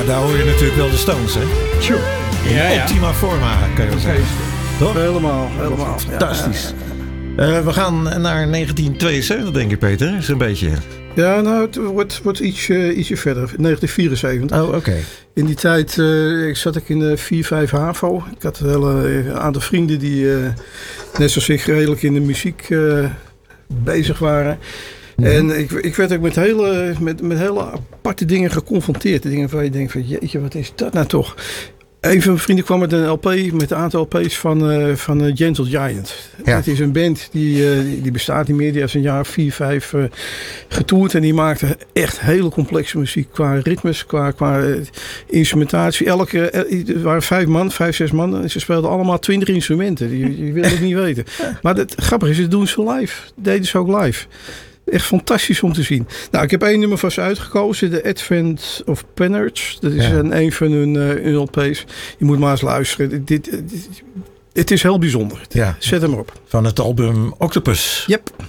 daar hoor je natuurlijk wel de Stones, hè? Tjoe. In optima forma, kan je wel zeggen. Toch? Helemaal. Fantastisch. We gaan naar 1972, denk ik, Peter. Is een beetje... Ja, nou, het wordt ietsje verder. 1974. Oh, oké. In die tijd zat ik in de 4-5 HAVO. Ik had een hele aantal vrienden die net zoals ik redelijk in de muziek bezig waren. En ik werd ook met hele aparte dingen geconfronteerd. Dingen waar je denkt van, jeetje, wat is dat nou toch? Een van mijn vrienden kwam met een LP, met een aantal LP's van Gentle Giant. Ja. Het is een band die bestaat niet meer. Die heeft een jaar 4, 5 getoerd. En die maakte echt hele complexe muziek. Qua ritmes, qua instrumentatie. Er waren 5, 6 man. En ze speelden allemaal 20 instrumenten. Je wil het niet weten. Maar het grappige is, ze doen ze live. Deden ze ook live. Echt fantastisch om te zien. Nou, ik heb 1 nummer van ze uitgekozen. The Advent of Penards. Dat is een van hun LP's. Je moet maar eens luisteren. Het is heel bijzonder. Ja. Zet hem op. Van het album Octopus. Yep.